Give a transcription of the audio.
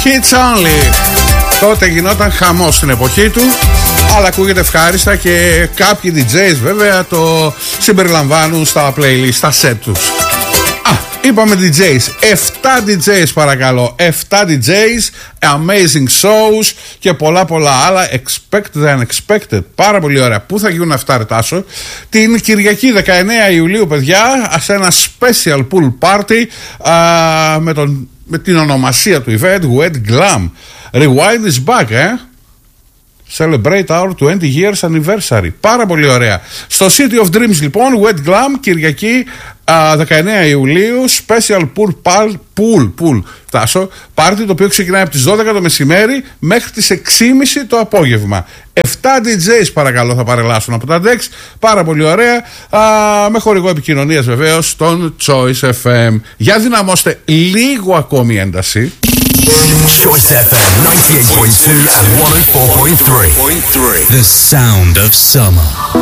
Hits Only. Τότε γινόταν χαμός στην εποχή του, αλλά ακούγεται ευχάριστα και κάποιοι DJs βέβαια το συμπεριλαμβάνουν στα playlist, στα set τους. Είπαμε DJs, 7 DJs παρακαλώ, 7 DJs, amazing shows και πολλά άλλα, expected and unexpected, πάρα πολύ ωραία. Πού θα γίνουν αυτά ρε Τάσο? Την Κυριακή 19 Ιουλίου παιδιά, σε ένα special pool party με την ονομασία του event Wet Glam. Rewind is back, Celebrate our 20 years anniversary. Πάρα πολύ ωραία. Στο City of Dreams λοιπόν, Wet Glam, Κυριακή 19 Ιουλίου, special pool Τάσο, πάρτι το οποίο ξεκινάει από τις 12 το μεσημέρι μέχρι τις 6.30 το απόγευμα. 7 DJs παρακαλώ θα παρελάσουν από τα DEX, πάρα πολύ ωραία, με χορηγό επικοινωνίας βεβαίως τον Choice FM. Για δυναμώστε λίγο ακόμη ένταση. Choice FM 98.2 and 104.3. The sound of summer.